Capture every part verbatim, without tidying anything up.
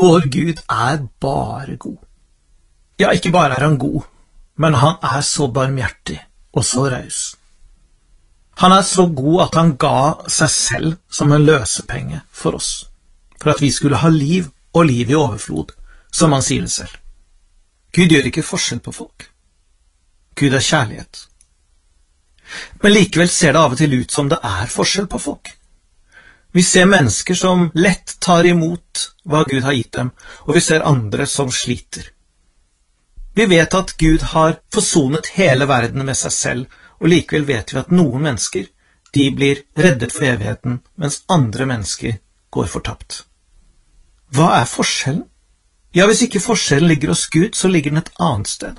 Vår Gud er bare god. Ja, ikke bare er han god, men han er så barmhjertig og så raus. Han er så god at han ga seg selv som en løsepenge for oss, for at vi skulle ha liv og liv i overflod, som han sier det selv. Gud gjør ikke forskjell på folk. Gud er kjærlighet. Men likevel ser det av og til ut som det er forskjell på folk. Vi ser mennesker som lett tar imot hva Gud har gitt dem, og vi ser andre som sliter. Vi vet at Gud har forsonet hele verden med seg selv, og likevel vet vi at noen mennesker, de blir reddet for evigheten, mens andre mennesker går fortapt. Hva er forskjellen? Ja, hvis ikke forskjellen ligger hos Gud, så ligger den et annet sted.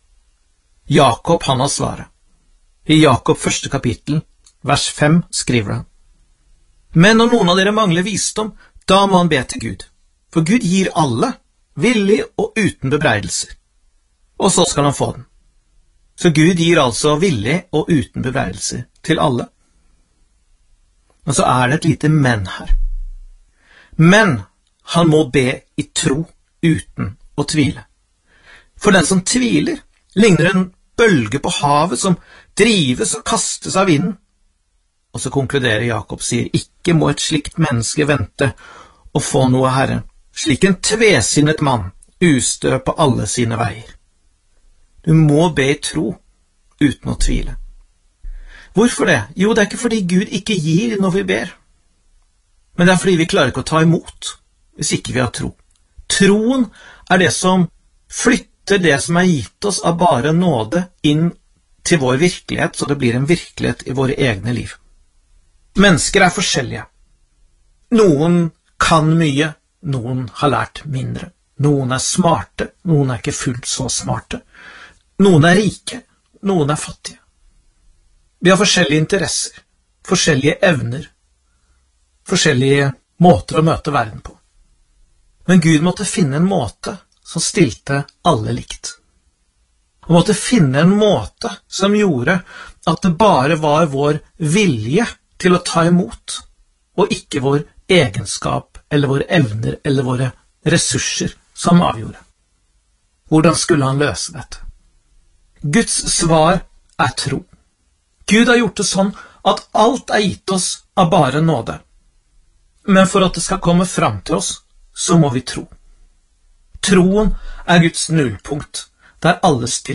Jakob, han har svaret. I Jakob første kapittel, vers fem, skriver han: Men når noen av dere mangler visdom, da må han be til Gud. For Gud gir alle, villig og uten bebreidelser. Og så skal han få den. Så Gud gir altså villig og uten bebreidelser til alle. Men så er det et lite men her. Men han må be i tro uten å tvile. For den som tviler, ligner en bølge på havet som drives og kastes av vinden. Og så konkluderer Jakob, sier, ikke må et slikt menneske vente og få noe Herre, slik en tvesinnet mann ustø på alle sine veier. Du må be i tro uten å tvile. Hvorfor det? Jo, det er ikke fordi Gud ikke gir når vi ber, men det er fordi vi klarer ikke å ta imot hvis ikke vi har tro. Troen er det som flytter det som er gitt oss av bare nåde inn til vår virkelighet, så det blir en virkelighet i våre egne liv. Mennesker er forskjellige. Noen kan mye, noen har lært mindre. Noen er smarte, noen er ikke fullt så smarte. Noen er rike, noen er fattige. Vi har forskjellige interesser, forskjellige evner, forskjellige måter å møte verden på. Men Gud måtte finne en måte som stilte alle likt. Han måtte finne en måte som gjorde at det bare var vår vilje til å ta imot, og ikke vår egenskap, eller våre evner, eller våre ressurser som avgjorde. Hvordan skulle han løse dette? Guds svar er tro. Gud har gjort det sånn at alt er gitt oss av bare nåde. Men for at det skal komme fram til oss, så må vi tro. Troen er Guds nullpunkt, der alle stiller